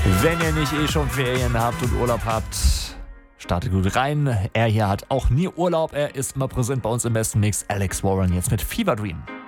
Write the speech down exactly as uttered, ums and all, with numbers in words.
Wenn ihr nicht eh schon Ferien habt und Urlaub habt, startet gut rein. Er hier hat auch nie Urlaub, er ist immer präsent bei uns im besten Mix. Alex Warren jetzt mit Fever Dream.